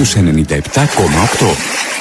στους 97,8.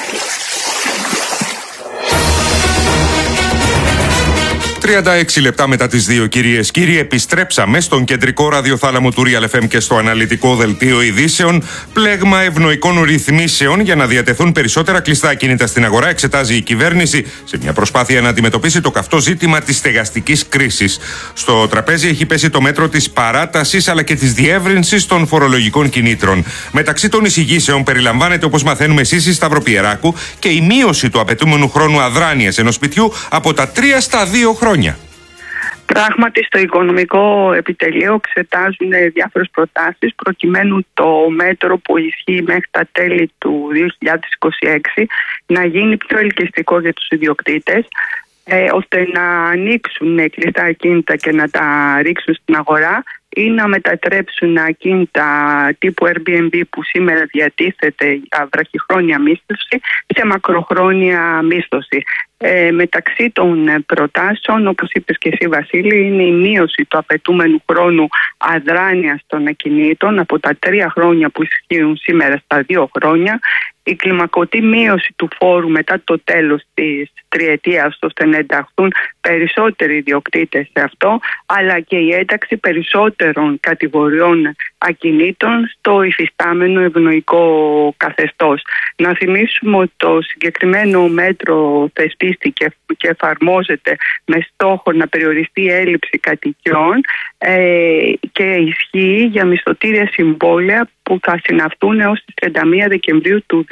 «36 λεπτά μετά τις 2, κυρίες κύριοι, επιστρέψαμε στον κεντρικό ραδιοθάλαμο του Real FM και στο αναλυτικό δελτίο ειδήσεων. Πλέγμα ευνοϊκών ρυθμίσεων για να διατεθούν περισσότερα κλειστά ακίνητα στην αγορά εξετάζει η κυβέρνηση σε μια προσπάθεια να αντιμετωπίσει το καυτό ζήτημα της στεγαστικής κρίσης. Στο τραπέζι έχει πέσει το μέτρο της παράτασης αλλά και της διεύρυνσης των φορολογικών κινήτρων. Μεταξύ των εισηγήσεων περιλαμβάνεται, όπως μαθαίνουμε, σύση Σταυροπιεράκου και η μείωση του απαιτούμενου χρόνου αδράνειας ενός σπιτιού από τα 3 στα 2 χρόνια. Πράγματι, στο Οικονομικό Επιτελείο εξετάζουν διάφορες προτάσεις προκειμένου το μέτρο που ισχύει μέχρι τα τέλη του 2026 να γίνει πιο ελκυστικό για τους ιδιοκτήτες, ώστε να ανοίξουν κλειστά ακίνητα και να τα ρίξουν στην αγορά ή να μετατρέψουν ακίνητα τύπου Airbnb που σήμερα διατίθεται για βραχυχρόνια μίσθωση σε μακροχρόνια μίσθωση. Μεταξύ των προτάσεων, όπως είπες και εσύ, Βασίλη, είναι η μείωση του απαιτούμενου χρόνου αδράνειας των ακινήτων από τα 3 χρόνια που ισχύουν σήμερα στα 2 χρόνια, η κλιμακωτή μείωση του φόρου μετά το τέλος της τριετίας, ώστε να ενταχθούν περισσότεροι ιδιοκτήτες σε αυτό, αλλά και η ένταξη περισσότερων κατηγοριών ακινήτων στο υφιστάμενο ευνοϊκό καθεστώς. Να θυμίσουμε ότι το συγκεκριμένο μέτρο θεσπίστηκε και εφαρμόζεται με στόχο να περιοριστεί η έλλειψη κατοικιών και ισχύει για μισθωτήρια συμβόλαια που θα συναυτούν έως τις 31 Δεκεμβρίου του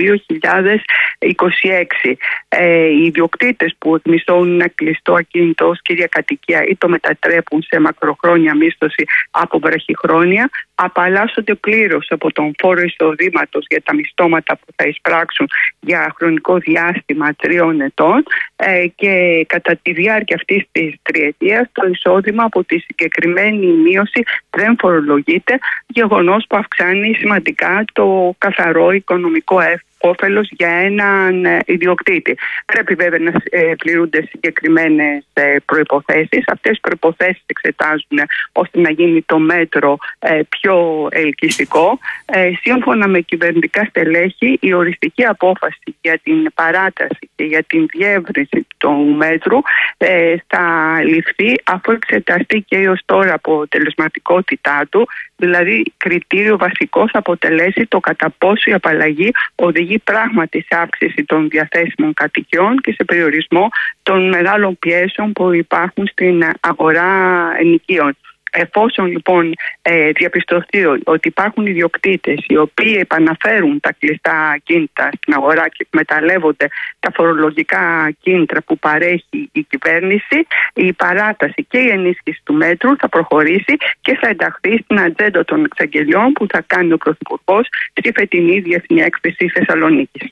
2026. Οι ιδιοκτήτες που εκμισθώνουν ένα κλειστό ακίνητο ως κύρια κατοικία ή το μετατρέπουν σε μακροχρόνια μίσθωση από βραχυχρόνια απαλλάσσονται πλήρως από τον φόρο εισοδήματος για τα μισθώματα που θα εισπράξουν για χρονικό διάστημα 3 ετών και κατά τη διάρκεια αυτής της τριετίας το εισόδημα από τη συγκεκριμένη μείωση δεν φορολογείται, γεγονός που αυξάνει σημαντικά το καθαρό οικονομικό όφελος για έναν ιδιοκτήτη. Πρέπει βέβαια να πληρούνται συγκεκριμένες προϋποθέσεις. Αυτές οι προϋποθέσεις εξετάζουν ώστε να γίνει το μέτρο πιο ελκυστικό. Σύμφωνα με κυβερνητικά στελέχη, η οριστική απόφαση για την παράταση και για την διεύρυνση του μέτρου θα ληφθεί αφού εξεταστεί και έως τώρα αποτελεσματικότητά του, δηλαδή κριτήριο βασικό θα αποτελέσει το κατά πόσο η απαλλαγή οδηγεί πράγματι σε αύξηση των διαθέσιμων κατοικιών και σε περιορισμό των μεγάλων πιέσεων που υπάρχουν στην αγορά ενοικίων. Εφόσον λοιπόν διαπιστωθεί ότι υπάρχουν ιδιοκτήτες οι οποίοι επαναφέρουν τα κλειστά ακίνητα στην αγορά και εκμεταλλεύονται τα φορολογικά κίνητρα που παρέχει η κυβέρνηση, η παράταση και η ενίσχυση του μέτρου θα προχωρήσει και θα ενταχθεί στην ατζέντα των εξαγγελιών που θα κάνει ο Πρωθυπουργός στη φετινή Διεθνή Έκθεση Θεσσαλονίκης.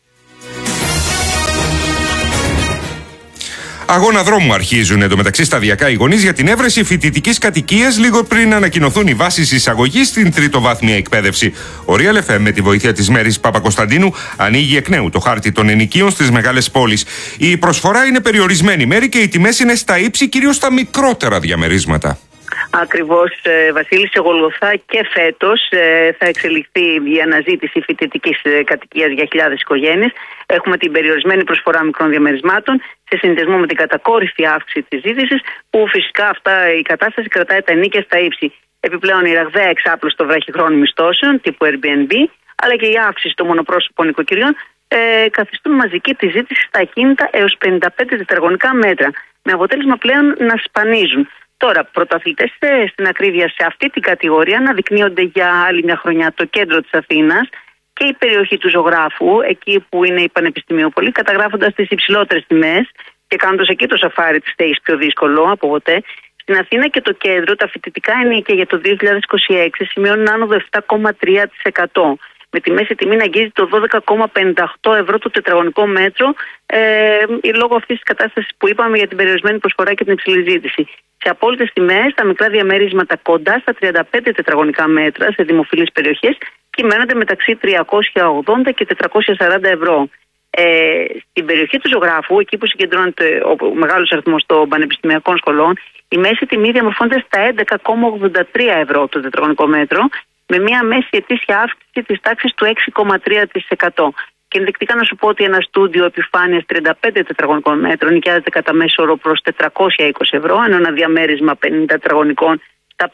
Αγώνα δρόμου αρχίζουν εντωμεταξύ σταδιακά οι γονείς για την έβρεση φοιτητικής κατοικίας λίγο πριν ανακοινωθούν οι βάσεις εισαγωγής στην τριτοβάθμια εκπαίδευση. Ο Real FM με τη βοήθεια της Μέρης Παπακοσταντίνου ανοίγει εκ νέου το χάρτη των ενοικίων στις μεγάλες πόλεις. Η προσφορά είναι περιορισμένη, Μέρη, και οι τιμές είναι στα ύψη, κυρίως στα μικρότερα διαμερίσματα. Ακριβώς, Βασίλη, σε Γολγοθά και φέτος θα εξελιχθεί η αναζήτηση φοιτητικής κατοικίας για χιλιάδες οικογένειες. Έχουμε την περιορισμένη προσφορά μικρών διαμερισμάτων σε συνδυασμό με την κατακόρυφη αύξηση της ζήτησης, που φυσικά η κατάσταση κρατάει τα ενοίκια στα ύψη. Επιπλέον, η ραγδαία εξάπλωση των βραχυχρόνιων μισθώσεων τύπου Airbnb, αλλά και η αύξηση των μονοπρόσωπων νοικοκυριών καθιστούν μαζική τη ζήτηση στα ακίνητα έως 55 τετραγωνικά μέτρα, με αποτέλεσμα πλέον να σπανίζουν. Τώρα, πρωταθλητές στην ακρίβεια σε αυτή την κατηγορία αναδεικνύονται για άλλη μια χρονιά το κέντρο της Αθήνας και η περιοχή του Ζωγράφου, εκεί που είναι η Πανεπιστημιούπολη, καταγράφοντας τις υψηλότερες τιμές και κάνοντας εκεί το σαφάρι της στέγης πιο δύσκολο από ποτέ. Στην Αθήνα και το κέντρο, τα φοιτητικά ενοίκια για το 2026 σημειώνουν άνοδο 7,3%. Με τη μέση τιμή να αγγίζει το 12,58 ευρώ το τετραγωνικό μέτρο, λόγω αυτής της κατάστασης που είπαμε για την περιορισμένη προσφορά και την υψηλή ζήτηση. Σε απόλυτες τιμές, τα μικρά διαμέρισμματα κοντά στα 35 τετραγωνικά μέτρα σε δημοφιλείς περιοχές κυμαίνονται μεταξύ 380 και 440 ευρώ. Στην περιοχή του Ζωγράφου, εκεί που συγκεντρώνεται ο μεγάλος αριθμός των πανεπιστημιακών σχολών, η μέση τιμή διαμορφώνεται στα 11,83 ευρώ το τετραγωνικό μέτρο με μια μέση ετήσια αύξηση της τάξης του 6,3%. Και ενδεικτικά να σου πω ότι ένα στούντιο επιφάνειας 35 τετραγωνικών μέτρων νοικιάζεται κατά μέσο όρο προς 420 ευρώ, ενώ ένα διαμέρισμα 50 τετραγωνικών στα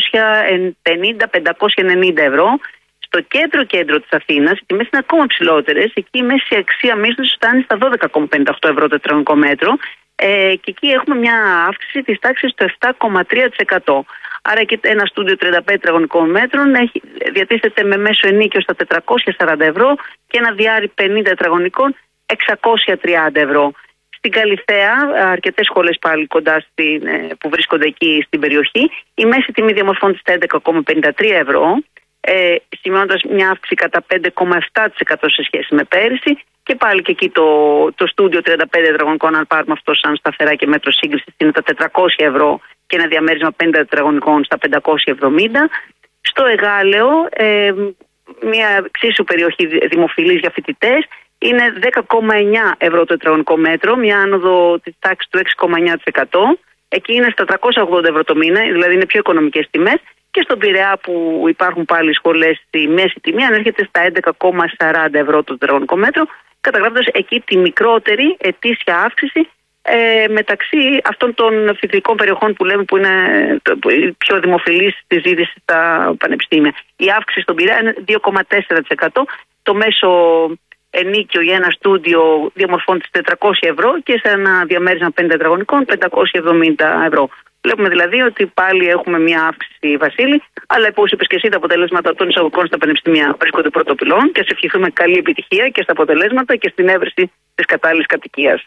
550-590 ευρώ. Στο κέντρο της Αθήνας οι τιμές είναι ακόμα ψηλότερες. Εκεί η μέση αξία μίσθωσης φτάνει στα 12,58 ευρώ τετραγωνικό μέτρο. Και εκεί έχουμε μια αύξηση της τάξης του 7,3%. Άρα και ένα στούντιο 35 τετραγωνικών μέτρων διατίθεται με μέσο ενίκιο στα 440 ευρώ και ένα διάρρη 50 τετραγωνικών 630 ευρώ. Στην Καλιθέα, αρκετές σχολές πάλι κοντά που βρίσκονται εκεί στην περιοχή, η μέση τιμή διαμορφώνεται στα 11,53 ευρώ, σημειώνοντας μια αύξηση κατά 5,7% σε σχέση με πέρυσι. Και πάλι και εκεί το στούντιο 35 τετραγωνικών, αν πάρουμε αυτό σαν σταθερά και μέτρο σύγκρισης, είναι τα 400 ευρώ και ένα διαμέρισμα 50 τετραγωνικών στα 570. Στο Εγάλεο, μια εξίσου περιοχή δημοφιλής για φοιτητές, είναι 10,9 ευρώ το τετραγωνικό μέτρο, μια άνοδο της τάξης του 6,9%. Εκεί είναι στα 380 ευρώ το μήνα, δηλαδή είναι πιο οικονομικές τιμές. Και στον Πειραιά που υπάρχουν πάλι σχολές, η μέση τιμή ανέρχεται στα 11,40 ευρώ το τετραγωνικό μέτρο, καταγράφοντας εκεί τη μικρότερη ετήσια αύξηση μεταξύ αυτών των φοιτητικών περιοχών που λέμε που είναι πιο δημοφιλής στη ζήτηση στα πανεπιστήμια. Η αύξηση στον Πειραιά είναι 2,4%. Το μέσο ενίκιο για ένα στούντιο διαμορφώνεται στις 400 ευρώ και σε ένα διαμέρισμα 5 τετραγωνικών 570 ευρώ. Βλέπουμε δηλαδή ότι πάλι έχουμε μια αύξηση, Βασίλη, αλλά όπως είπες και εσύ, τα αποτελέσματα των εισαγωγικών στα πανεπιστήμια βρίσκονται πρώτο πυλών και σε ευχηθούμε καλή επιτυχία και στα αποτελέσματα και στην έβρεση της κατάλληλης κατοικίας.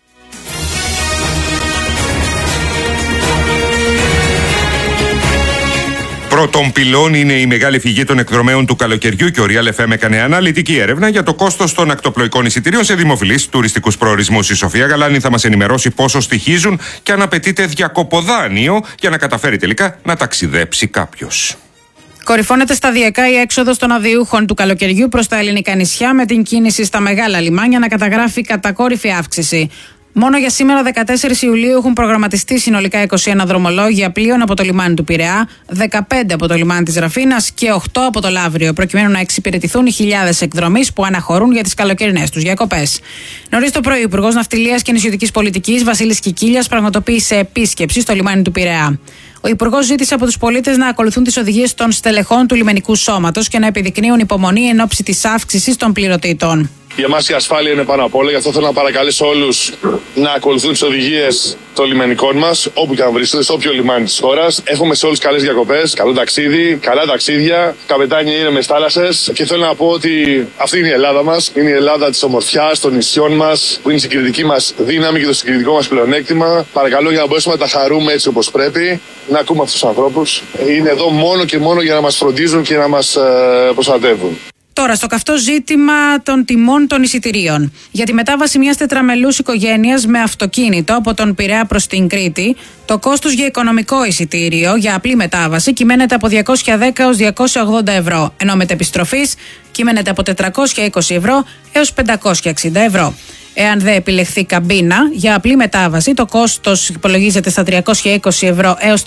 Πρώτον πυλών είναι η μεγάλη φυγή των εκδρομέων του καλοκαιριού και ο Real FM έκανε αναλυτική έρευνα για το κόστος των ακτοπλοϊκών εισιτηρίων σε δημοφιλείς τουριστικούς προορισμούς. Η Σοφία Γαλάνη θα μας ενημερώσει πόσο στοιχίζουν και αν απαιτείται διακοποδάνειο για να καταφέρει τελικά να ταξιδέψει κάποιος. Κορυφώνεται σταδιακά η έξοδος των αδειούχων του καλοκαιριού προς τα ελληνικά νησιά, με την κίνηση στα μεγάλα λιμάνια να καταγράφει κατακόρυφη αύξηση. Μόνο για σήμερα, 14 Ιουλίου, έχουν προγραμματιστεί συνολικά 21 δρομολόγια πλοίων από το λιμάνι του Πειραιά, 15 από το λιμάνι της Ραφίνας και 8 από το Λαύριο, προκειμένου να εξυπηρετηθούν οι χιλιάδες εκδρομείς που αναχωρούν για τις καλοκαιρινές τους διακοπές. Νωρίς το πρωί, ο Υπουργός Ναυτιλίας και Νησιωτικής Πολιτικής, Βασίλης Κικίλιας, πραγματοποίησε επίσκεψη στο λιμάνι του Πειραιά. Ο Υπουργός ζήτησε από τους πολίτες να ακολουθούν τις οδηγίες των στελεχών του λιμενικού σώματος και να επιδεικνύουν υπομονή εν ώψη της αύξησης των πληρωτήτων. Για εμάς η ασφάλεια είναι πάνω απ' όλα, γι' αυτό θέλω να παρακαλέσω όλους να ακολουθούν τις οδηγίες των λιμενικών μας, όπου και αν βρίσκονται, σε όποιο λιμάνι της χώρας. Εύχομαι σε όλους καλές διακοπές, καλό ταξίδι, καλά ταξίδια, καπετάνια ήρεμες θάλασσες. Και θέλω να πω ότι αυτή είναι η Ελλάδα μας. Είναι η Ελλάδα της ομορφιάς, των νησιών μας, που είναι η συγκριτική μας δύναμη και το συγκριτικό μας πλεονέκτημα. Παρακαλώ, για να μπορέσουμε να τα χαρούμε έτσι όπως πρέπει, να ακούμε αυτούς τους ανθρώπους. Είναι εδώ μόνο και μόνο για να μας φροντίζουν και να μας προστατεύουν. Τώρα, στο καυτό ζήτημα των τιμών των εισιτηρίων. Για τη μετάβαση μιας τετραμελούς οικογένειας με αυτοκίνητο από τον Πειραιά προς την Κρήτη, το κόστος για οικονομικό εισιτήριο για απλή μετάβαση κυμαίνεται από 210 έως 280 ευρώ, ενώ μετεπιστροφής κυμαίνεται από 420 ευρώ έως 560 ευρώ. Εάν δεν επιλεχθεί καμπίνα, για απλή μετάβαση το κόστος υπολογίζεται στα 320 ευρώ έως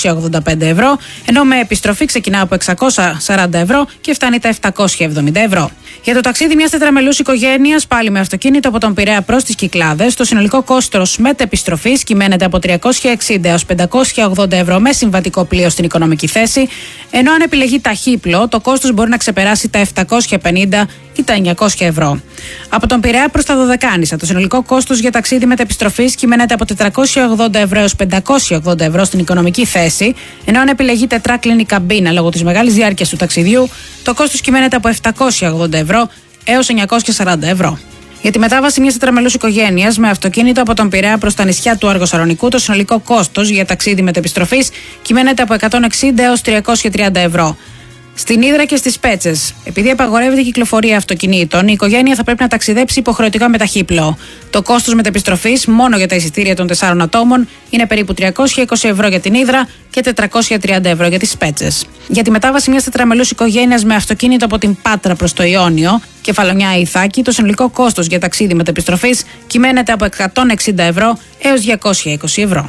385 ευρώ, ενώ με επιστροφή ξεκινά από 640 ευρώ και φτάνει τα 770 ευρώ. Για το ταξίδι μιας τετραμελούς οικογένειας, πάλι με αυτοκίνητο από τον Πειραιά προς τις Κυκλάδες, το συνολικό κόστος μετεπιστροφής κυμαίνεται από 360 έως 580 ευρώ με συμβατικό πλοίο στην οικονομική θέση, ενώ αν επιλεγεί ταχύπλο, το κόστος μπορεί να ξεπεράσει τα 750 ή τα 900 ευρώ. Από τον Πειραιά προς τα Δωδεκάνησα, το συνολικό κόστος για ταξίδι μετεπιστροφής κυμαίνεται από 480 ευρώ έως 580 ευρώ στην οικονομική θέση, ενώ αν επιλεγεί τετράκλινη καμπίνα λόγω της μεγάλης διάρκειας του ταξιδιού, το κόστος κυμαίνεται από 780 ευρώ έως 940 ευρώ. Για τη μετάβαση μιας τετραμελούς οικογένειας με αυτοκίνητο από τον Πειραιά προς τα νησιά του Αργοσαρονικού, το συνολικό κόστος για ταξίδι μετεπιστροφής κυμαίνεται από 160 έως 330 ευρώ. Στην Ύδρα και στις Πέτσες, επειδή απαγορεύεται η κυκλοφορία αυτοκινήτων, η οικογένεια θα πρέπει να ταξιδέψει υποχρεωτικά με ταχύπλοο. Το κόστος μετεπιστροφής μόνο για τα εισιτήρια των 4 ατόμων είναι περίπου 320 ευρώ για την Ύδρα και 430 ευρώ για τις Πέτσες. Για τη μετάβαση μιας τετραμελούς οικογένειας με αυτοκίνητο από την Πάτρα προς το Ιόνιο, Κεφαλονιά ή Ιθάκη, το συνολικό κόστος για ταξίδι μετεπιστροφής κυμαίνεται από 160 ευρώ έως 220 ευρώ.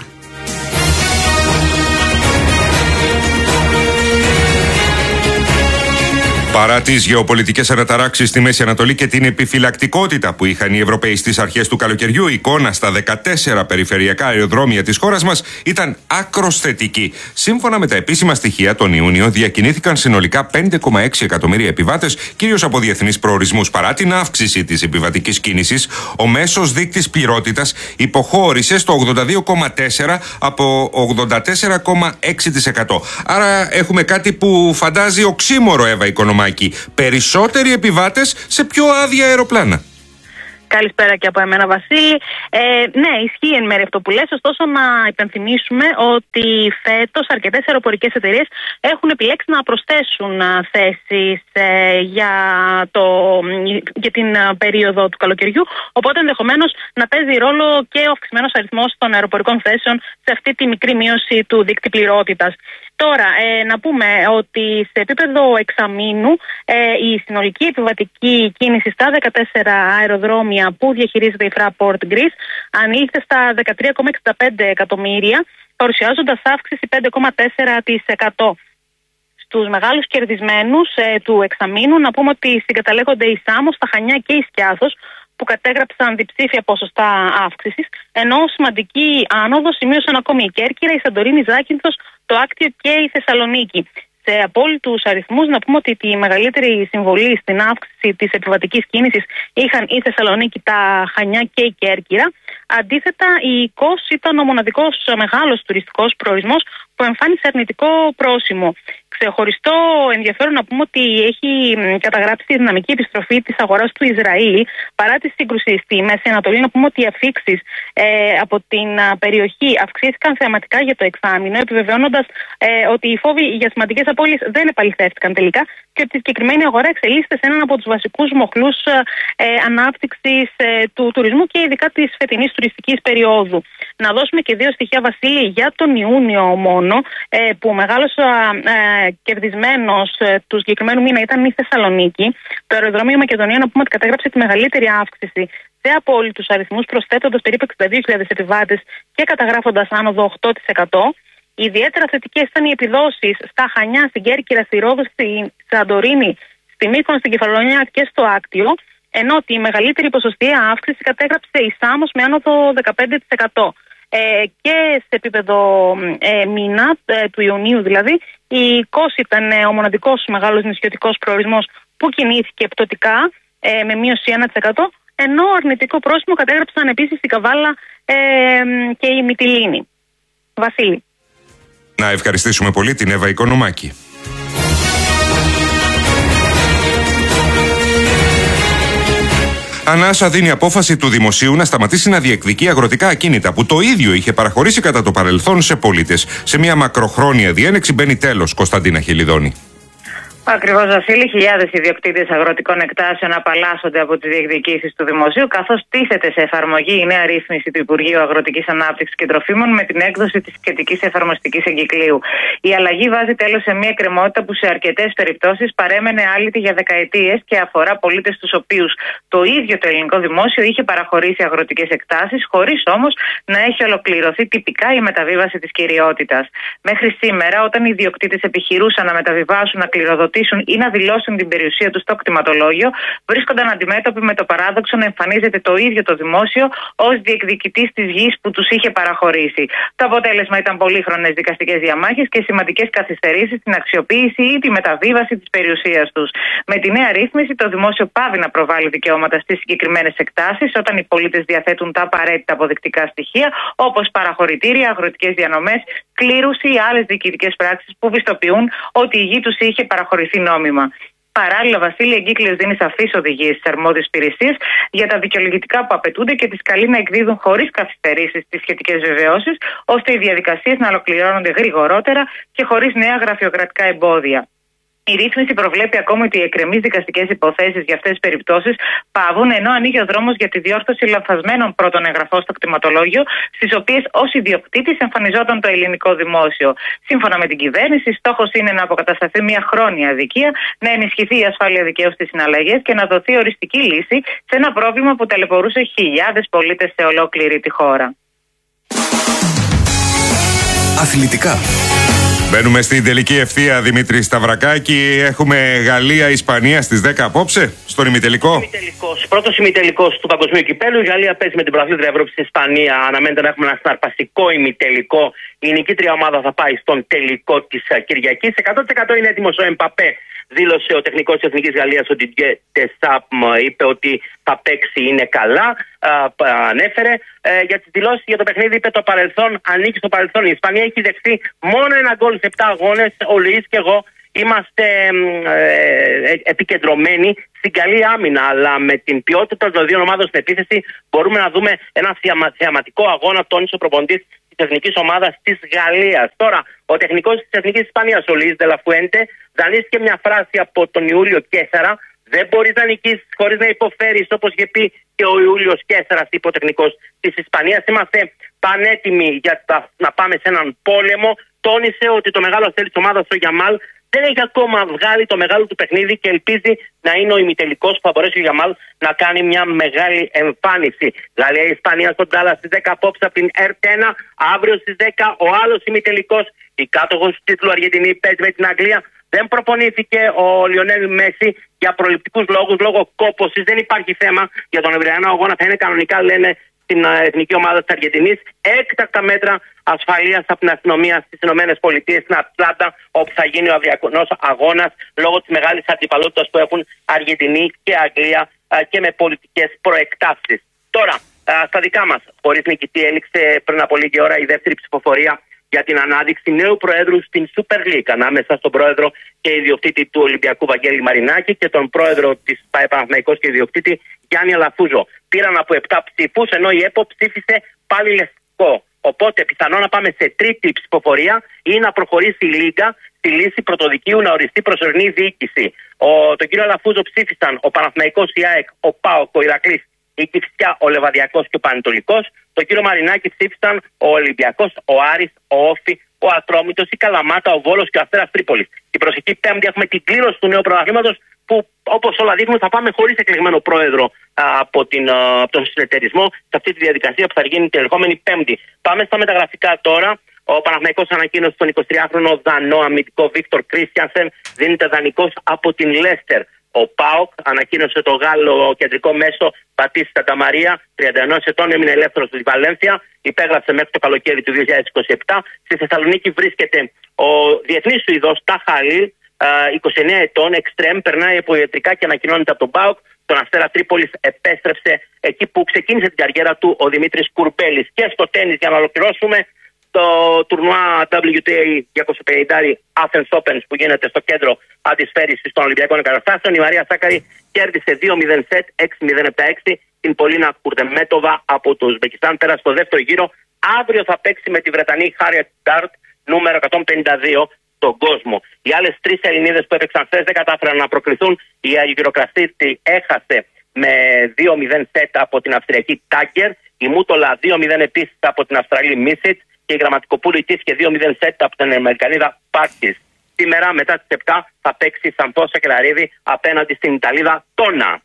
Παρά τις γεωπολιτικές αναταράξεις στη Μέση Ανατολή και την επιφυλακτικότητα που είχαν οι Ευρωπαίοι στις αρχές του καλοκαιριού, η εικόνα στα 14 περιφερειακά αεροδρόμια της χώρας μας ήταν άκρως θετική. Σύμφωνα με τα επίσημα στοιχεία, τον Ιούνιο διακινήθηκαν συνολικά 5,6 εκατομμύρια επιβάτες, κυρίως από διεθνείς προορισμούς. Παρά την αύξηση της επιβατικής κίνησης, ο μέσος δείκτης πληρότητας υποχώρησε στο 82,4 από 84,6%. Άρα έχουμε κάτι που φαντάζει οξύμορο, Εύα Οικονομάκη. Περισσότεροι επιβάτες σε πιο άδεια αεροπλάνα. Καλησπέρα και από εμένα, Βασίλη. Ναι, ισχύει εν μέρει αυτό που λες. Ωστόσο, να υπενθυμίσουμε ότι φέτος αρκετές αεροπορικές εταιρείες έχουν επιλέξει να προσθέσουν θέσεις για την περίοδο του καλοκαιριού. Οπότε, ενδεχομένως να παίζει ρόλο και ο αυξημένος αριθμός των αεροπορικών θέσεων σε αυτή τη μικρή μείωση του δείκτη πληρότητας. Τώρα, να πούμε ότι σε επίπεδο εξαμήνου η συνολική επιβατική κίνηση στα 14 αεροδρόμια που διαχειρίζεται η Fraport Greece ανήλθε στα 13,65 εκατομμύρια, παρουσιάζοντας αύξηση 5,4%. Στους μεγάλους κερδισμένους του εξαμήνου να πούμε ότι συγκαταλέγονται η Σάμος, τα Χανιά και η Σκιάθος, που κατέγραψαν διψήφια ποσοστά αύξησης, ενώ σημαντική άνοδο σημείωσαν ακόμη η Κέρκυρα, η Σαντορίνη, η Ζάκυνθος, το Άκτιο και η Θεσσαλονίκη. Σε απόλυτους αριθμούς να πούμε ότι τη μεγαλύτερη συμβολή στην αύξηση της επιβατικής κίνησης είχαν η Θεσσαλονίκη, τα Χανιά και η Κέρκυρα. Αντίθετα, η Κος ήταν ο μοναδικός μεγάλος τουριστικός προορισμός που εμφάνισε αρνητικό πρόσημο. Ξεχωριστό ενδιαφέρον να πούμε ότι έχει καταγράψει τη δυναμική επιστροφή της αγοράς του Ισραήλ παρά τη σύγκρουση στη Μέση Ανατολή. Να πούμε ότι οι αφίξεις από την περιοχή αυξήθηκαν θεαματικά για το εξάμηνο, επιβεβαιώνοντας ότι οι φόβοι για σημαντικές απώλειες δεν επαληθεύτηκαν τελικά και ότι η συγκεκριμένη αγορά εξελίσσεται σε έναν από τους βασικούς μοχλούς ανάπτυξης του τουρισμού και ειδικά της φετινής τουριστικής περίοδου. Να δώσουμε και δύο στοιχεία, Βασίλη, για τον Ιούνιο μόνο, που μεγάλος κερδισμένος του συγκεκριμένου μήνα ήταν η Θεσσαλονίκη. Το αεροδρόμιο Μακεδονία, να πούμε ότι κατέγραψε τη μεγαλύτερη αύξηση σε απόλυτους αριθμούς, προσθέτοντας περίπου 62.000 επιβάτες και καταγράφοντας άνοδο 8%. Ιδιαίτερα θετικές ήταν οι επιδόσεις στα Χανιά, στην Κέρκυρα, στη Ρόδο, στη Σαντορίνη, στη Μύκονο, στην Κεφαλονιά και στο Άκτιο, ενώ τη μεγαλύτερη ποσοστιαία αύξηση κατέγραψε η Σάμος με άνοδο 15%. Και σε επίπεδο μήνα του Ιουνίου δηλαδή, η Κος ήταν ο μοναδικός μεγάλος νησιωτικός προορισμός που κινήθηκε πτωτικά με μείωση 1%, ενώ αρνητικό πρόσημο κατέγραψαν επίσης η Καβάλα και η Μυτιλήνη. Βασίλη. Να ευχαριστήσουμε πολύ την Εύα Οικονομάκη. Ανάσα δίνει απόφαση του δημοσίου να σταματήσει να διεκδικεί αγροτικά ακίνητα που το ίδιο είχε παραχωρήσει κατά το παρελθόν σε πολίτες. Σε μια μακροχρόνια διένεξη μπαίνει τέλος, Κωνσταντίνα Χελιδόνη. Ακριβώς, Βασίλη, χιλιάδες ιδιοκτήτες αγροτικών εκτάσεων απαλλάσσονται από τις διεκδικήσεις του δημοσίου, καθώς τίθεται σε εφαρμογή η νέα ρύθμιση του Υπουργείου Αγροτικής Ανάπτυξης και Τροφίμων με την έκδοση της σχετικής εφαρμοστικής εγκυκλίου. Η αλλαγή βάζει τέλος σε μια εκκρεμότητα που σε αρκετές περιπτώσεις παρέμενε άλυτη για δεκαετίες και αφορά πολίτες τους οποίους το ίδιο το ελληνικό δημόσιο είχε παραχωρήσει αγροτικές εκτάσεις, χωρίς όμως να έχει ολοκληρωθεί τυπικά η μεταβίβαση της κυριότητας. Μέχρι σήμερα, όταν οι ιδιοκτήτες επιχειρούσαν να μεταβιβάσουν, να κληροδοτήσουν ή να δηλώσουν την περιουσία του στο κτηματολόγιο, βρίσκονταν αντιμέτωποι με το παράδοξο να εμφανίζεται το ίδιο το δημόσιο ως διεκδικητής της γης που τους είχε παραχωρήσει. Το αποτέλεσμα ήταν πολύχρονες δικαστικές διαμάχες και σημαντικές καθυστερήσεις στην αξιοποίηση ή τη μεταβίβαση της περιουσίας τους. Με τη νέα ρύθμιση, το δημόσιο πάβει να προβάλλει δικαιώματα στις συγκεκριμένες εκτάσεις όταν οι πολίτες διαθέτουν τα απαραίτητα αποδεικτικά στοιχεία, όπως παραχωρητήρια, αγροτικές διανομές, κλήρωση ή άλλες διοικητικές πράξεις που πιστοποιούν ότι η γη τους είχε παραχωρηθεί νόμιμα. Παράλληλα, Βασίλη, εγκύκλειος δίνει σαφείς οδηγίες στις αρμόδιες υπηρεσίες για τα δικαιολογητικά που απαιτούνται και τις καλεί να εκδίδουν χωρίς καθυστερήσεις τις σχετικές βεβαιώσεις, ώστε οι διαδικασίες να ολοκληρώνονται γρηγορότερα και χωρίς νέα γραφειοκρατικά εμπόδια. Η ρύθμιση προβλέπει ακόμη ότι οι εκκρεμείς δικαστικές υποθέσεις για αυτές τις περιπτώσεις πάβουν, ενώ ανοίγει ο δρόμος για τη διόρθωση λανθασμένων πρώτων εγγραφών στο κτηματολόγιο, στις οποίες ως ιδιοκτήτης εμφανιζόταν το ελληνικό δημόσιο. Σύμφωνα με την κυβέρνηση, στόχος είναι να αποκατασταθεί μια χρόνια αδικία, να ενισχυθεί η ασφάλεια δικαίου στις συναλλαγές και να δοθεί οριστική λύση σε ένα πρόβλημα που ταλαιπωρούσε χιλιάδες πολίτες σε ολόκληρη τη χώρα. Αθλητικά. Μπαίνουμε στην τελική ευθεία, Δημήτρη Σταυρακάκη. Έχουμε Γαλλία-Ισπανία στις 10 απόψε, στον ημιτελικό. Πρώτος ημιτελικός του Παγκοσμίου Κυπέλλου. Η Γαλλία παίζει με την πρωταθλήτρια Ευρώπη στην Ισπανία. Αναμένεται να έχουμε ένα συναρπαστικό ημιτελικό. Η νικήτρια ομάδα θα πάει στον τελικό της Κυριακής. 100% είναι έτοιμος ο Εμπαπέ. Δήλωσε ο τεχνικός της Εθνικής Γαλλίας, ο Didier Deschamps, είπε ότι θα παίξει, είναι καλά. Ανέφερε για τις δηλώσεις για το παιχνίδι, είπε το παρελθόν ανήκει στο παρελθόν. Η Ισπανία έχει δεχθεί μόνο ένα γκολ σε 7 αγώνες. Ο Λουίς και εγώ είμαστε επικεντρωμένοι στην καλή άμυνα, αλλά με την ποιότητα των δύο ομάδων στην επίθεση μπορούμε να δούμε ένα θεαματικό αγώνα, τόνισε ο προπονητής της εθνικής ομάδας της Γαλλίας. Τώρα, ο τεχνικός της εθνικής Ισπανίας, ο Λουίς Ντελαφουέντε, δανείστηκε μια φράση από τον Ιούλιο Κέσσαρα. Δεν μπορείς να νικήσεις χωρίς να υποφέρεις, όπως είχε πει και ο Ιούλιος Κέσσαρας, είπε ο τεχνικός της Ισπανίας. Είμαστε πανέτοιμοι για να πάμε σε έναν πόλεμο. Τόνισε ότι το μεγάλο αστέρι της ομάδας, ο Γιαμάλ, δεν έχει ακόμα βγάλει το μεγάλο του παιχνίδι και ελπίζει να είναι ο ημιτελικός που θα μπορέσει ο Γιαμάλ να κάνει μια μεγάλη εμφάνιση. Γαλλία-Ισπανία στον Τάλλα στις 10 απόψε από την ΕΡΤ1. Αύριο στις 10 ο άλλος ημιτελικός. Η κάτοχος του τίτλου Αργεντινή παίζει με την Αγγλία. Δεν προπονήθηκε ο Λιονέλ Μέση για προληπτικούς λόγους, λόγω κόπωσης. Δεν υπάρχει θέμα για τον Ευρωιανό αγώνα. Θα είναι κανονικά, λένε, στην εθνική ομάδα της Αργεντινής. Έκτακτα μέτρα ασφαλείας από την αστυνομία στις ΗΠΑ, στην Ατλάντα, όπου θα γίνει ο αδιάκονος αγώνας λόγω της μεγάλης αντιπαλότητας που έχουν Αργεντινή και Αγγλία και με πολιτικές προεκτάσεις. Τώρα, στα δικά μας, χωρίς νικητή, έληξε πριν από λίγη ώρα η δεύτερη ψηφοφορία για την ανάδειξη νέου προέδρου στην Super League, ανάμεσα στον πρόεδρο και ιδιοκτήτη του Ολυμπιακού Βαγγέλη Μαρινάκη και τον πρόεδρο της ΠΑΕ Παναθηναϊκός και ιδιοκτήτη Γιάννη Αλαφούζο. Πήραν από 7 ψήφους, ενώ η ΕΠΟ ψήφισε πάλι λευκό. Οπότε πιθανό να πάμε σε τρίτη ψηφοφορία ή να προχωρήσει η Λίγκα στη λύση πρωτοδικείου να οριστεί προσωρινή διοίκηση. Τον κύριο Αλαφούζο ψήφισαν ο Παναθηναϊκός, η ΑΕΚ, ο ΠΑΟΚ, ο Ηρακλής, η Κηφισιά, ο Λεβαδιακός και ο Πανετολικός. Τον κύριο Μαρινάκη ψήφισαν ο Ολυμπιακός, ο Άρης, ο Όφη, ο Ατρόμητος, η Καλαμάτα, ο Βόλος και ο Αστέρας Τρίπολης. Η προσεχή Πέμπτη έχουμε την κλήρωση του νέου πρωταθλήματος που, όπως όλα δείχνουν, θα πάμε χωρίς εκλεγμένο πρόεδρο από τον συνεταιρισμό σε αυτή τη διαδικασία που θα γίνει την ερχόμενη Πέμπτη. Πάμε στα μεταγραφικά τώρα. Ο Παναθηναϊκός ανακοίνωσε τον 23χρονο Δανό αμυντικό Βίκτορ Κρίστιανσεν, δίνεται δανεικός από την Λέστερ. Ο ΠΑΟΚ ανακοίνωσε το Γάλλο κεντρικό μέσο Πατής Σανταμαρία, 31 ετών, έμεινε ελεύθερος στη Βαλένθια, υπέγραψε μέχρι το καλοκαίρι του 2027. Στη Θεσσαλονίκη βρίσκεται ο διεθνής Σουηδός Τάχα Αλίλ, 29 ετών, εξτρέμ, περνάει από ιατρικά και ανακοινώνεται από τον ΠΑΟΚ. Τον Αστέρα Τρίπολης επέστρεψε εκεί που ξεκίνησε την καριέρα του ο Δημήτρης Κουρμπέλης. Και στο τένις, για να ολοκληρώσουμε, το τουρνουά WTA 250 Athens Open που γίνεται στο κέντρο αντισφαίρησης των Ολυμπιακών Εγκαταστάσεων, η Μαρία Σάκαρη κέρδισε 2-0 σετ, 6-0-7-6 την Πολίνα Κουρτεμέτοβα από το Ουσμπεκιστάν, πέρασε στο δεύτερο γύρο. Αύριο θα παίξει με τη Βρετανή Harriet Dart, νούμερο 152 στον κόσμο. Οι άλλες τρεις Ελληνίδες που έπαιξαν χθες δεν κατάφεραν να προκριθούν. Η Αγιοροκρασίτη έχασε με 2-0 σετ από την Αυστριακή Τάγκερ, η Μούτολα 2-0 επίσης από την Αυστραλή Μίσιτ και η Γραμματικοπούλη της και 2-0 σετ από την Αμερικανίδα Πάρκης. Σήμερα μετά τις 7 θα παίξει η Σαντόσα Κελαρίδη απέναντι στην Ιταλίδα Τόνα.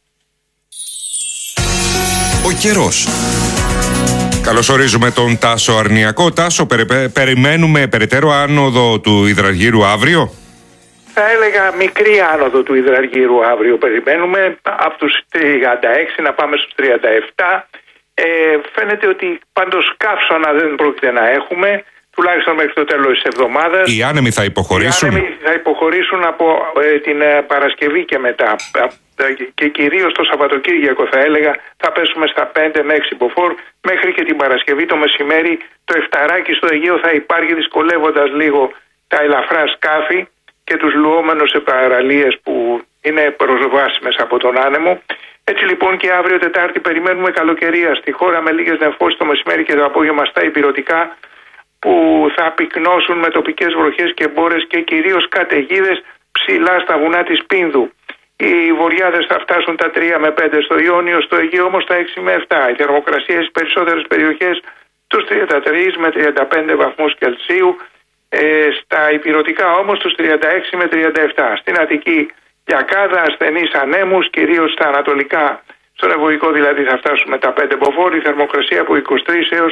Ο καιρός. Καλωσορίζουμε τον Τάσο Αρνιακό. Τάσο, περιμένουμε περαιτέρω άνοδο του υδραργύρου αύριο. Θα έλεγα μικρή άνοδο του υδραργύρου αύριο περιμένουμε, από τους 36 να πάμε στους 37. Φαίνεται ότι πάντως καύσωνα δεν πρόκειται να έχουμε, τουλάχιστον μέχρι το τέλος της εβδομάδας. Οι άνεμοι θα υποχωρήσουν. Οι άνεμοι θα υποχωρήσουν από την Παρασκευή και μετά. Και κυρίως το Σαββατοκύριακο θα έλεγα θα πέσουμε στα 5 με 6 μποφόρ. Μέχρι και την Παρασκευή το μεσημέρι το εφταράκι στο Αιγαίο θα υπάρχει, δυσκολεύοντας λίγο τα ελαφρά σκάφη και τους λουόμενους σε παραλίες που είναι προσβάσιμες από τον άνεμο. Έτσι λοιπόν και αύριο Τετάρτη περιμένουμε καλοκαιρία στη χώρα με λίγες νεφώσεις το μεσημέρι και το απόγευμα στα ηπειρωτικά που θα πυκνώσουν με τοπικές βροχές και μπόρες και κυρίως καταιγίδες ψηλά στα βουνά της Πίνδου. Οι βοριάδες θα φτάσουν τα 3 με 5 στο Ιόνιο, στο Αιγαίο όμως τα 6 με 7. Οι θερμοκρασίες στις περισσότερες περιοχές τους 33 με 35 βαθμούς Κελσίου, στα ηπειρωτικά όμως τους 36 με 37. Στην Αττική Λιακάδα, ασθενείς ανέμους, κυρίως στα ανατολικά, στον Ευωικό δηλαδή θα φτάσουμε τα 5 μποφόρ, η θερμοκρασία από 23 έως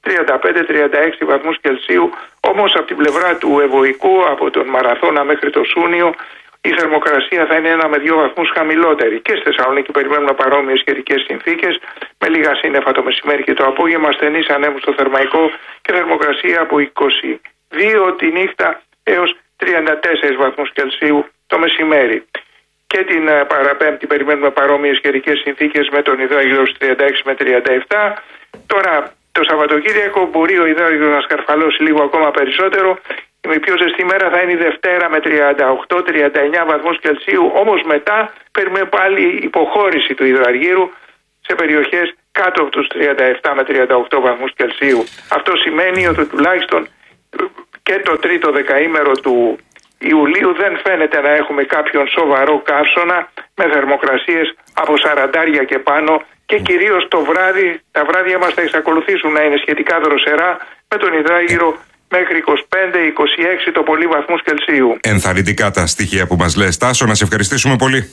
35-36 βαθμούς Κελσίου. Όμως από την πλευρά του Ευωικού, από τον Μαραθώνα μέχρι το Σούνιο, η θερμοκρασία θα είναι 1 με 2 βαθμούς χαμηλότερη. Και στη Θεσσαλονίκη περιμένουμε παρόμοιες σχετικές συνθήκες, με λίγα σύννεφα το μεσημέρι και το απόγευμα, στενείς ανέμους στο Θερμαϊκό και θερμοκρασία από 22 τη νύχτα έως 34 βαθμούς Κελσίου το μεσημέρι. Και την Παραπέμπτη περιμένουμε παρόμοιες καιρικές συνθήκες με τον υδράγυρο 36 με 37. Τώρα το Σαββατοκύριακο μπορεί ο υδράγυρος να σκαρφαλώσει λίγο ακόμα περισσότερο. Η πιο ζεστή μέρα θα είναι η Δευτέρα με 38-39 βαθμούς Κελσίου. Όμως μετά παίρνουμε πάλι υποχώρηση του υδραργύρου σε περιοχές κάτω από τους 37 με 38 βαθμούς Κελσίου. Αυτό σημαίνει ότι τουλάχιστον και το τρίτο δεκαήμερο του Ιουλίου δεν φαίνεται να έχουμε κάποιον σοβαρό καύσωνα με θερμοκρασίες από 40 και πάνω, και κυρίως το βράδυ, τα βράδια μας θα εξακολουθήσουν να είναι σχετικά δροσερά με τον υδράγυρο μέχρι 25-26 το πολύ βαθμούς Κελσίου. Ενθαρρυντικά τα στοιχεία που μας λες, Τάσο, να σε ευχαριστήσουμε πολύ.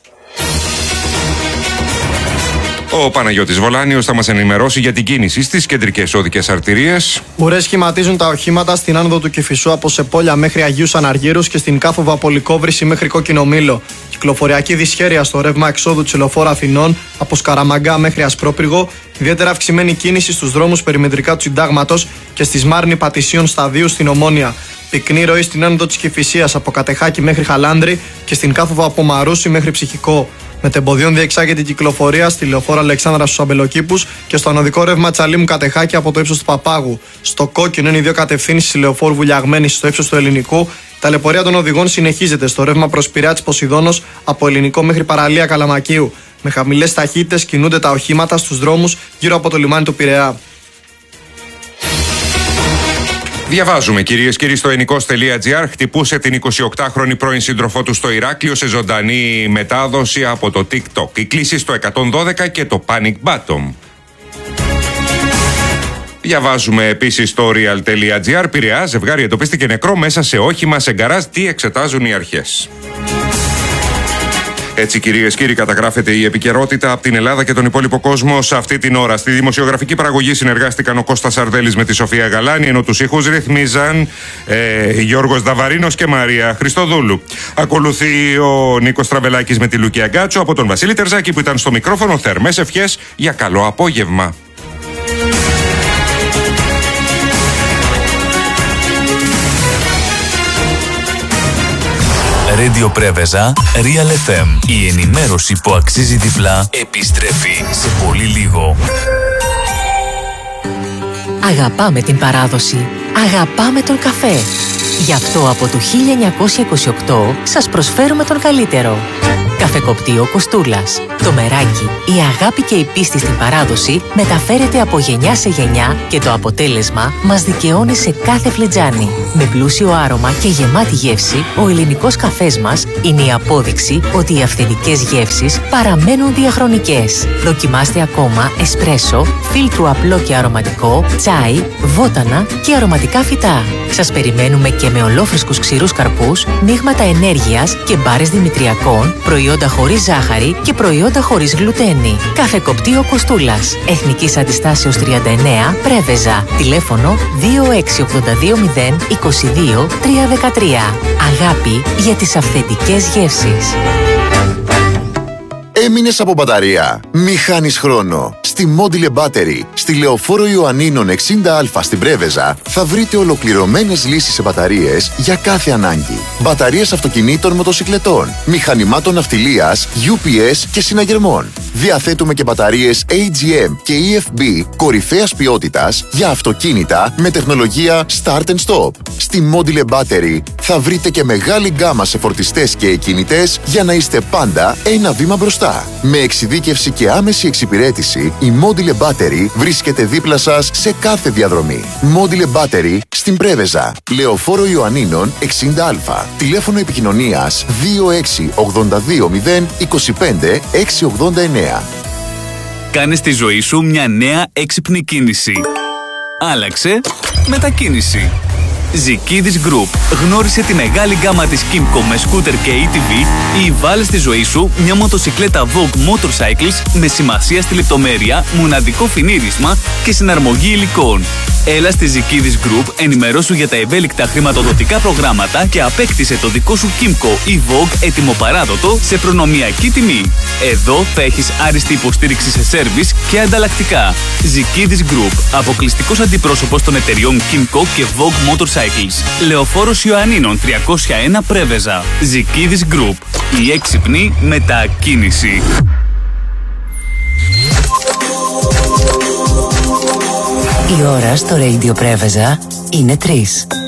Ο Παναγιώτης Βολάνιος θα μας ενημερώσει για την κίνηση στις κεντρικές οδικές αρτηρίες. Ουρές σχηματίζουν τα οχήματα στην άνοδο του Κηφισού από Σεπόλια μέχρι Αγίους Αναργύρους και στην Κάφοβα από Λυκόβρηση μέχρι Κόκκινο Μήλο. Κυκλοφοριακή δυσχέρεια στο ρεύμα εξόδου της Λεωφόρου Αθηνών από Σκαραμαγκά μέχρι Ασπρόπυργο. Ιδιαίτερα αυξημένη κίνηση στους δρόμους περιμετρικά του Συντάγματος και στη Σμάρνη Πατησίων Σταδίου στην Ομόνια. Πυκνή ροή στην άνοδο της Κηφισίας από Κατεχάκη μέχρι Χαλάνδρη και στην Κάφοβα από Μαρούσι μέχρι Ψυχικό. Μετεμποδίων διεξάγεται η κυκλοφορία στη Λεωφόρο Αλεξάνδρα στους Αμπελοκήπους και στο ανωδικό ρεύμα Τσαλίμου Κατεχάκη από το ύψος του Παπάγου. Στο κόκκινο είναι οι δύο κατευθύνσεις στη Λεωφόρου Βουλιαγμένης στο ύψος του Ελληνικού. Η ταλαιπωρία των οδηγών συνεχίζεται στο ρεύμα προς Πειραιά της Ποσειδώνος από Ελληνικό μέχρι Παραλία Καλαμακίου. Με χαμηλές ταχύτητες κινούνται τα οχήματα στους δρόμους γύρω από το λιμάνι του Πειραιά. Διαβάζουμε, κυρίες και κύριοι, στο ενικός.gr. Χτυπούσε την 28χρονη πρώην σύντροφό του στο Ηράκλειο σε ζωντανή μετάδοση από το TikTok. Η κλήση στο 112 και το Panic Button. Διαβάζουμε επίσης στο real.gr. Πειραιά, ζευγάρι εντοπίστηκε νεκρό μέσα σε όχημα σε γκαράζ. Τι εξετάζουν οι αρχές. Έτσι, κυρίες και κύριοι, καταγράφεται η επικαιρότητα από την Ελλάδα και τον υπόλοιπο κόσμο σε αυτή την ώρα. Στη δημοσιογραφική παραγωγή συνεργάστηκαν ο Κώστας Σαρδέλης με τη Σοφία Γαλάνη, ενώ τους ήχους ρυθμίζαν Γιώργος Δαβαρίνος και Μαρία Χριστοδούλου. Ακολουθεί ο Νίκος Τραβελάκης με τη Λουκία Γκάτσο. Από τον Βασίλη Τερζάκη που ήταν στο μικρόφωνο, θερμές ευχές για καλό απόγευμα. Radio Πρέβεζα, Real FM. Η ενημέρωση που αξίζει διπλά επιστρέφει σε πολύ λίγο. Αγαπάμε την παράδοση. Αγαπάμε τον καφέ. Γι' αυτό από το 1928 σας προσφέρουμε τον καλύτερο. Καφεκοπτείο Κοστούλας. Το μεράκι, η αγάπη και η πίστη στην παράδοση μεταφέρεται από γενιά σε γενιά και το αποτέλεσμα μας δικαιώνει σε κάθε φλιτζάνι. Με πλούσιο άρωμα και γεμάτη γεύση, ο ελληνικός καφές μας είναι η απόδειξη ότι οι αυθεντικές γεύσεις παραμένουν διαχρονικές. Δοκιμάστε ακόμα εσπρέσο, φίλτρου απλό και αρωματικό, τσάι, βότανα και αρωματικά φυτά. Σας περιμένουμε και με ολόφρυσκους ξηρούς καρπούς, μείγματα ενέργειας και μπάρες δημητριακών, προϊόντα χωρίς ζάχαρη και προϊόντα χωρίς γλουτένη. Καφεκοπτείο Κοστούλας. Εθνικής Αντιστάσεως 39, Πρέβεζα. Τηλέφωνο 26820 22 313. Αγάπη για τις αυθεντικές γεύσεις. Έμεινες από μπαταρία? Μη χάνεις χρόνο. Στη Module Battery, στη Λεωφόρο Ιωαννίνων 60Α στην Πρέβεζα, θα βρείτε ολοκληρωμένες λύσεις σε μπαταρίες για κάθε ανάγκη. Μπαταρίες αυτοκινήτων, μοτοσικλετών, μηχανημάτων ναυτιλίας, UPS και συναγερμών. Διαθέτουμε και μπαταρίες AGM και EFB κορυφαίας ποιότητας για αυτοκίνητα με τεχνολογία Start and Stop. Στη Module Battery θα βρείτε και μεγάλη γκάμα σε φορτιστές και εκκινητές για να είστε πάντα ένα βήμα μπροστά. Με εξειδίκευση και άμεση εξυπηρέτηση, η Module Battery βρίσκεται δίπλα σας σε κάθε διαδρομή. Module Battery στην Πρέβεζα, Λεωφόρο Ιωαννίνων 60Α. Τηλέφωνο επικοινωνίας 26820 25 689. Κάνε στη ζωή σου μια νέα έξυπνη κίνηση. Άλλαξε μετακίνηση. Ζικίδης Group. Γνώρισε τη μεγάλη γκάμα της Kimco με σκούτερ και ATV ή βάλε στη ζωή σου μια μοτοσικλέτα Vogue Motorcycles με σημασία στη λεπτομέρεια, μοναδικό φινίρισμα και συναρμογή υλικών. Έλα στη Ζικίδης Group, ενημερώσου για τα ευέλικτα χρηματοδοτικά προγράμματα και απέκτησε το δικό σου Kimco ή Vogue έτοιμο-παράδοτο σε προνομιακή τιμή. Εδώ θα έχεις άριστη υποστήριξη σε σέρβις και ανταλλακτικά. Ζικίδης Group, αποκλειστικός αντιπρόσωπος των εταιριών Kimco και Vogue Motorcycles. Λεωφόρος Ιωαννίνων 301 Πρέβεζα. Ζικίδης Group, η έξυπνη μετακίνηση. Η ώρα στο Radio Πρέβεζα είναι 3.